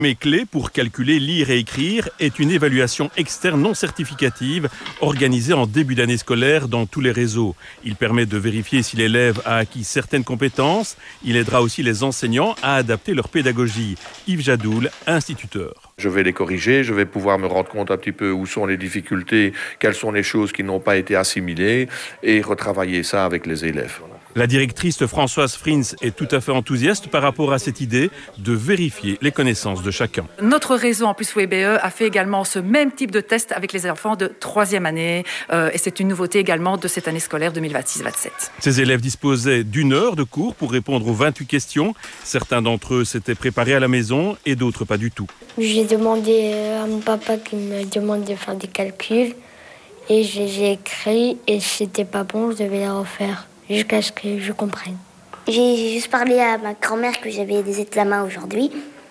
Mais clé pour calculer, lire et écrire est une évaluation externe non certificative organisée en début d'année scolaire dans tous les réseaux. Il permet de vérifier si l'élève a acquis certaines compétences. Il aidera aussi les enseignants à adapter leur pédagogie. Yves Jadoul, instituteur. Je vais les corriger, je vais pouvoir me rendre compte un petit peu où sont les difficultés, quelles sont les choses qui n'ont pas été assimilées et retravailler ça avec les élèves. La directrice Françoise Frins est tout à fait enthousiaste par rapport à cette idée de vérifier les connaissances de chacun. Notre réseau en plus WBE a fait également ce même type de test avec les enfants de 3e année et c'est une nouveauté également de cette année scolaire 2026-27. Ces élèves disposaient d'1 heure de cours pour répondre aux 28 questions. Certains d'entre eux s'étaient préparés à la maison et d'autres pas du tout. J'ai demandé à mon papa qui me demande de faire des calculs et j'ai écrit et si c'était pas bon, je devais les refaire jusqu'à ce que je comprenne. J'ai juste parlé à ma grand-mère que j'avais des examens aujourd'hui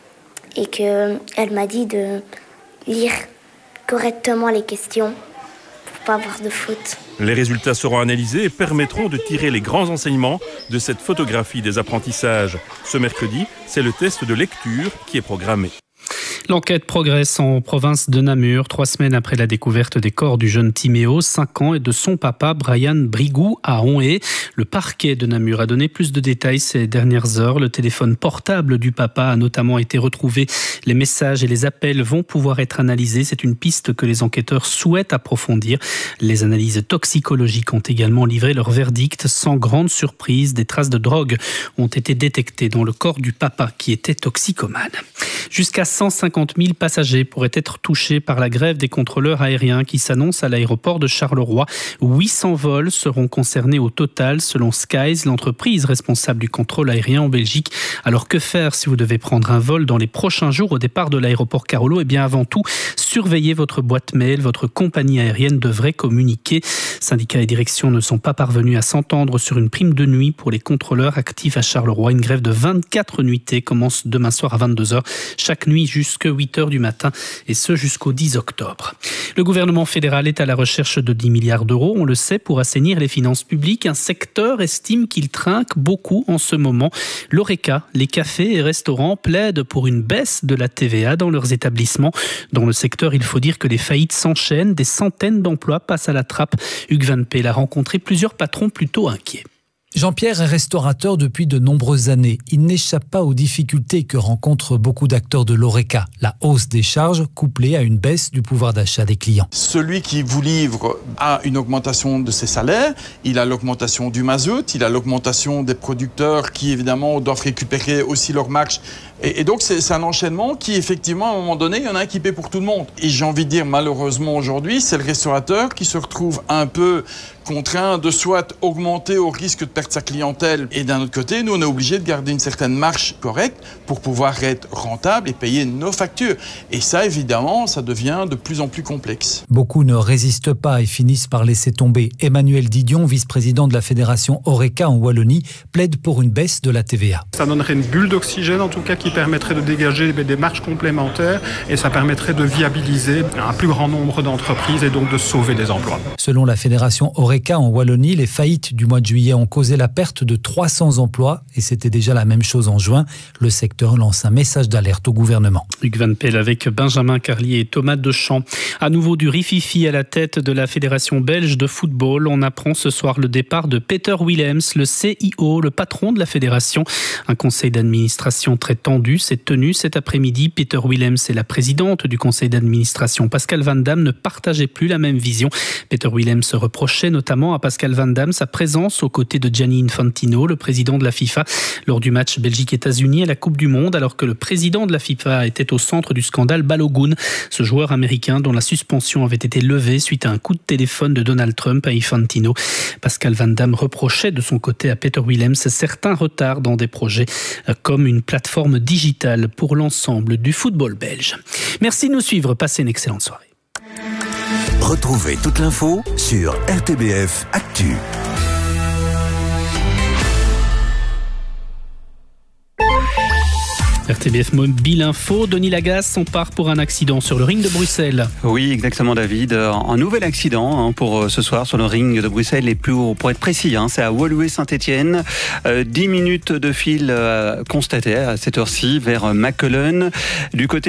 et qu'elle m'a dit de lire correctement les questions pour pas avoir de fautes. Les résultats seront analysés et permettront de tirer les grands enseignements de cette photographie des apprentissages. Ce mercredi, c'est le test de lecture qui est programmé. L'enquête progresse en province de Namur, 3 semaines après la découverte des corps du jeune Timéo, 5 ans, et de son papa, Brian Brigou, à Onhé. Le parquet de Namur a donné plus de détails ces dernières heures. Le téléphone portable du papa a notamment été retrouvé. Les messages et les appels vont pouvoir être analysés. C'est une piste que les enquêteurs souhaitent approfondir. Les analyses toxicologiques ont également livré leur verdict. Sans grande surprise, des traces de drogue ont été détectées dans le corps du papa qui était toxicomane. Jusqu'à 150 000 passagers pourraient être touchés par la grève des contrôleurs aériens qui s'annonce à l'aéroport de Charleroi. 800 vols seront concernés au total, selon Skies, l'entreprise responsable du contrôle aérien en Belgique. Alors que faire si vous devez prendre un vol dans les prochains jours au départ de l'aéroport Carolo ? Eh bien avant tout, surveillez votre boîte mail. Votre compagnie aérienne devrait communiquer. Syndicats et direction ne sont pas parvenus à s'entendre sur une prime de nuit pour les contrôleurs actifs à Charleroi. Une grève de 24 nuitées commence demain soir à 22h. Chaque nuit jusqu'à 8h du matin et ce jusqu'au 10 octobre. Le gouvernement fédéral est à la recherche de 10 milliards d'euros, on le sait, pour assainir les finances publiques. Un secteur estime qu'il trinque beaucoup en ce moment. L'Horeca, les cafés et restaurants plaident pour une baisse de la TVA dans leurs établissements. Dans le secteur, il faut dire que les faillites s'enchaînent, des centaines d'emplois passent à la trappe. Hugues Van Peel a rencontré plusieurs patrons plutôt inquiets. Jean-Pierre est restaurateur depuis de nombreuses années. Il n'échappe pas aux difficultés que rencontrent beaucoup d'acteurs de l'Horeca. La hausse des charges couplée à une baisse du pouvoir d'achat des clients. Celui qui vous livre a une augmentation de ses salaires, il a l'augmentation du mazout, il a l'augmentation des producteurs qui évidemment doivent récupérer aussi leur marge. Et donc c'est un enchaînement qui effectivement à un moment donné, il y en a un qui paie pour tout le monde. Et j'ai envie de dire malheureusement aujourd'hui, c'est le restaurateur qui se retrouve un peu contraint de soit augmenter au risque de perdre sa clientèle. Et d'un autre côté, nous on est obligé de garder une certaine marge correcte pour pouvoir être rentable et payer nos factures. Et ça évidemment, ça devient de plus en plus complexe. Beaucoup ne résistent pas et finissent par laisser tomber. Emmanuel Didion, vice-président de la fédération Horeca en Wallonie, plaide pour une baisse de la TVA. Ça donnerait une bulle d'oxygène en tout cas qui permettrait de dégager des marges complémentaires et ça permettrait de viabiliser un plus grand nombre d'entreprises et donc de sauver des emplois. Selon la fédération Horeca en Wallonie, les faillites du mois de juillet ont causé la perte de 300 emplois et c'était déjà la même chose en juin. Le secteur lance un message d'alerte au gouvernement. Hugues Van Peel avec Benjamin Carlier et Thomas Deschamps. À nouveau du rififi à la tête de la Fédération belge de football. On apprend ce soir le départ de Peter Willems, le CIO, le patron de la fédération. Un conseil d'administration très tendu s'est tenu cet après-midi. Peter Willems et la présidente du conseil d'administration, Pascal Van Damme, ne partageaient plus la même vision. Peter Willems reprochait notamment à Pascal Van Damme sa présence aux côtés de Gianni Infantino, le président de la FIFA, lors du match Belgique-États-Unis à la Coupe du Monde, alors que le président de la FIFA était au centre du scandale Balogun, ce joueur américain dont la suspension avait été levée suite à un coup de téléphone de Donald Trump à Infantino. Pascal Van Damme reprochait de son côté à Peter Willems certains retards dans des projets comme une plateforme digitale pour l'ensemble du football belge. Merci de nous suivre, passez une excellente soirée. Retrouvez toute l'info sur RTBF Actu. RTBF Mobile Info, Denis Lagasse, on part pour un accident sur le ring de Bruxelles. Oui, exactement David. Un nouvel accident pour ce soir sur le ring de Bruxelles et pour être précis, c'est à Woluwe-Saint-Étienne. 10 minutes de fil constatées à cette heure-ci vers Mackelen. Du côté